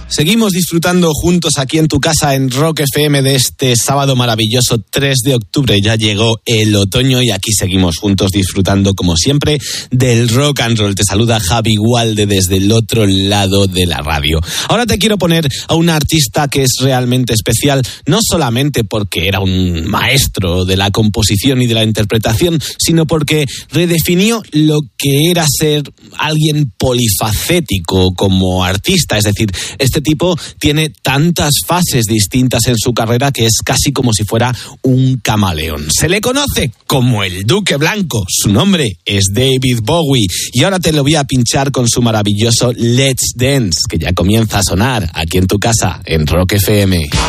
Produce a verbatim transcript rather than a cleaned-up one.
Seguimos disfrutando juntos aquí en tu casa en Rock F M de este sábado maravilloso tres de octubre. Ya llegó el otoño y aquí seguimos juntos disfrutando como siempre del rock and roll. Te saluda Javi Gualde desde el otro lado de la radio. Ahora te quiero poner a una artista que es realmente especial, no solamente porque era un maestro de la composición y de la interpretación, sino porque redefinió lo que era ser alguien polifacético como artista. Es decir, este tipo tiene tantas fases distintas en su carrera que es casi como si fuera un camaleón. Se le conoce como el Duque Blanco. Su nombre es David Bowie. Y ahora te lo voy a pinchar con su maravilloso Let's Dance, que ya comienza a sonar aquí en tu casa, en Rock F M.